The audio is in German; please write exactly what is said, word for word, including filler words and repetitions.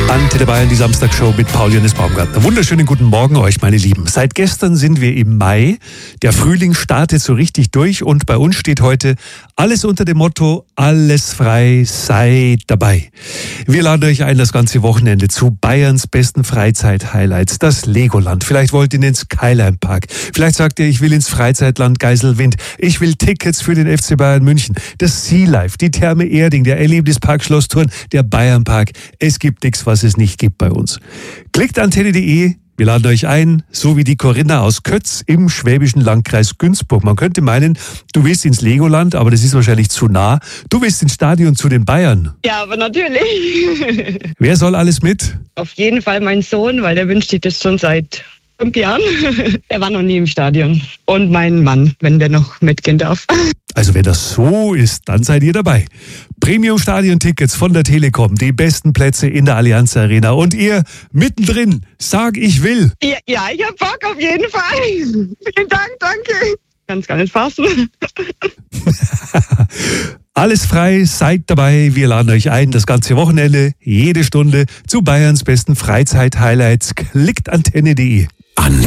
Antenne Bayern, die Samstagshow mit Paul Johannes Baumgartner. Wunderschönen guten Morgen euch, meine Lieben. Seit gestern sind wir im Mai. Der Frühling startet so richtig durch und bei uns steht heute alles unter dem Motto, alles frei, seid dabei. Wir laden euch ein, das ganze Wochenende zu Bayerns besten Freizeit-Highlights, das Legoland. Vielleicht wollt ihr in den Skyline Park. Vielleicht sagt ihr, ich will ins Freizeitland Geiselwind. Ich will Tickets für den F C Bayern München. Das Sea Life, die Therme Erding, der Erlebnispark Schlossturn, der Bayernpark. Es gibt nichts, was es nicht gibt bei uns. Klickt antenne punkt de. Wir laden euch ein, so wie die Corinna aus Kötz im schwäbischen Landkreis Günzburg. Man könnte meinen, du willst ins Legoland, aber das ist wahrscheinlich zu nah. Du willst ins Stadion zu den Bayern. Ja, aber natürlich. Wer soll alles mit? Auf jeden Fall mein Sohn, weil der wünscht sich das schon seit fünf Jahren. Er war noch nie im Stadion. Und mein Mann, wenn der noch mitgehen darf. Also wenn das so ist, dann seid ihr dabei. Premium-Stadion-Tickets von der Telekom, die besten Plätze in der Allianz Arena. Und ihr mittendrin, sag ich will. Ja, ja, ich hab Bock auf jeden Fall. Vielen Dank, danke. Kann's gar nicht fassen. Alles frei, seid dabei. Wir laden euch ein, das ganze Wochenende, jede Stunde zu Bayerns besten Freizeit-Highlights. Klickt antenne punkt de.